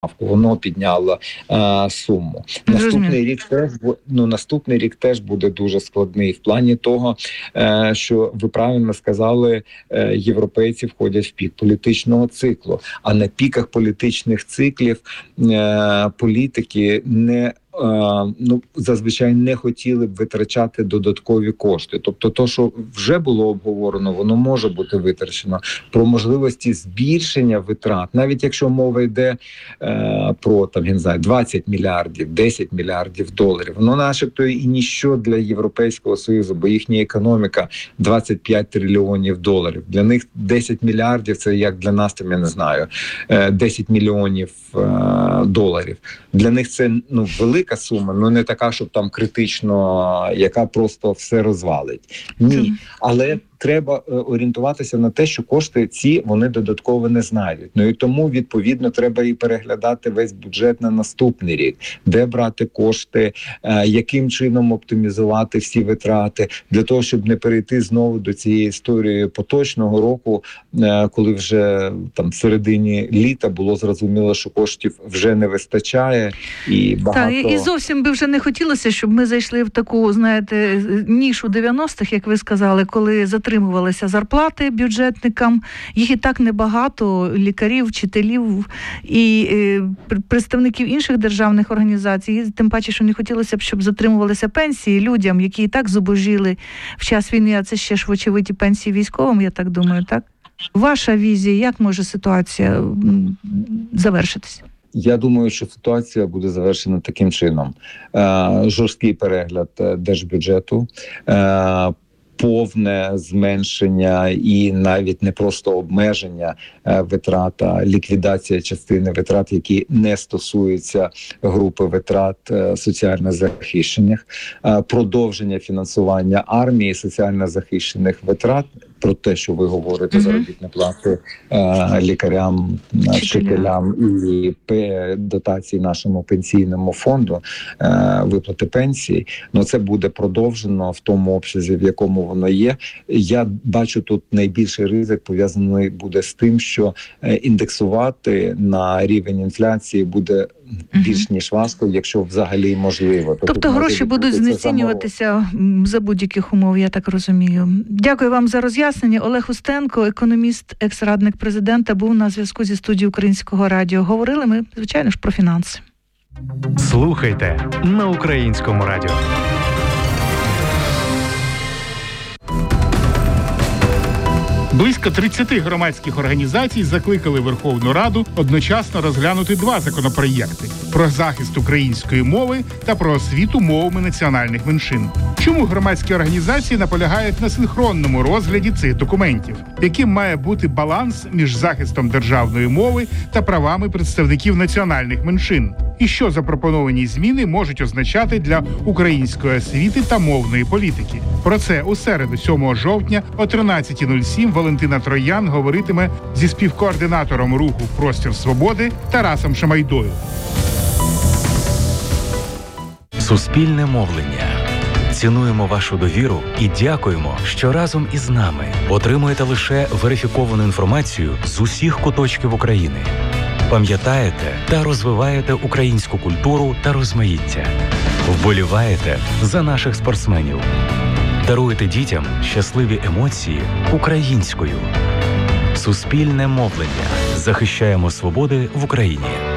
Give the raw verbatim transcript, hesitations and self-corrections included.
воно підняло а, суму. Наступний рік теж ну наступний рік теж буде дуже складний в плані того, е, що ви правильно сказали, е, європейці входять в пік політичного циклу, а на піках політичних циклів е, політики не ну, зазвичай не хотіли б витрачати додаткові кошти. Тобто то, що вже було обговорено, воно може бути витрачено. Про можливості збільшення витрат, навіть якщо мова йде е, про там, я не знаю, двадцять мільярдів, десять мільярдів доларів, воно начебто і ніщо для Європейського Союзу, бо їхня економіка двадцять п'ять трильйонів доларів. Для них десять мільярдів – це як для нас, там, я не знаю, десять мільйонів е, доларів. Для них це, ну, велика сума, ну не така, щоб там критично, яка просто все розвалить. Ні, але треба орієнтуватися на те, що кошти ці, вони додатково не знайдуть. Ну і тому, відповідно, треба і переглядати весь бюджет на наступний рік. Де брати кошти, яким чином оптимізувати всі витрати, для того, щоб не перейти знову до цієї історії поточного року, коли вже там в середині літа було зрозуміло, що коштів вже не вистачає. І багато... Так, і зовсім би вже не хотілося, щоб ми зайшли в таку, знаєте, нішу дев'яностих, як ви сказали, коли затримувалися зарплати бюджетникам. Їх і так небагато, лікарів, вчителів і е, представників інших державних організацій. Тим паче, що не хотілося б, щоб затримувалися пенсії людям, які і так зубожили в час війни, а це ще ж вочевидь і пенсії військовим, я так думаю, так? Ваша візія, як може ситуація завершитися? Я думаю, що ситуація буде завершена таким чином. Жорсткий перегляд держбюджету, повне зменшення і навіть не просто обмеження витрат, а ліквідація частини витрат, які не стосуються групи витрат соціально захищених, продовження фінансування армії, соціально захищених витрат, про те, що ви говорите, mm-hmm. заробітні плати е, лікарям, вчителям і дотації нашому пенсійному фонду, е, виплати пенсій, ну це буде продовжено в тому обсязі, в якому воно є. Я бачу тут найбільший ризик пов'язаний буде з тим, що індексувати на рівень інфляції буде більш ніж важко, якщо взагалі можливо. Тобто, тобто гроші будуть знецінюватися за будь-яких умов, я так розумію. Дякую вам за роз'яснення. Олег Устенко, економіст, екс-радник президента, був на зв'язку зі студією Українського радіо. Говорили ми, звичайно ж, про фінанси. Слухайте на Українському радіо. Близько тридцять громадських організацій закликали Верховну Раду одночасно розглянути два законопроєкти – про захист української мови та про освіту мовами національних меншин. Чому громадські організації наполягають на синхронному розгляді цих документів? Яким має бути баланс між захистом державної мови та правами представників національних меншин? І що запропоновані зміни можуть означати для української освіти та мовної політики? Про це у середу, сьомого жовтня о тринадцята нуль сім Валентина Троян говоритиме зі співкоординатором руху «Простір свободи» Тарасом Шамайдою. Суспільне мовлення. Цінуємо вашу довіру і дякуємо, що разом із нами отримуєте лише верифіковану інформацію з усіх куточків України. Пам'ятаєте та розвиваєте українську культуру та розмаїття. Вболіваєте за наших спортсменів. Даруєте дітям щасливі емоції українською. Суспільне мовлення. Захищаємо свободи в Україні.